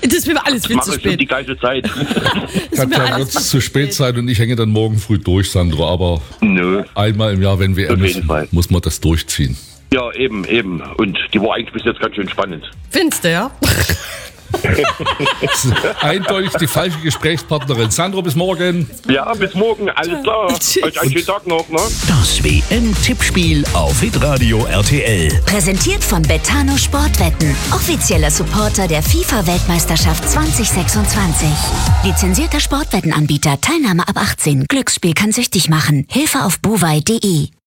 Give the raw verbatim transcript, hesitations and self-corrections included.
Das ist mir alles viel Mach zu ich schon spät. die ganze Zeit. Katja, wird es zu spät sein und ich hänge dann morgen früh durch, Sandro. Aber Nö. einmal im Jahr, wenn wir Auf M jeden ist, Fall. muss man das durchziehen. Ja, eben, eben. Und die war eigentlich bis jetzt ganz schön spannend. Findest du, ja? Das ist eindeutig die falsche Gesprächspartnerin. Sandro, bis morgen. Ja, bis morgen. Alles klar. Tschüss. Euch einen schönen Tag noch, ne? Das W M-Tippspiel auf Hitradio R T L. Präsentiert von Betano Sportwetten, offizieller Supporter der FIFA-Weltmeisterschaft zwanzig sechsundzwanzig. Lizenzierter Sportwettenanbieter, Teilnahme ab achtzehn. Glücksspiel kann süchtig machen. Hilfe auf buwei punkt de.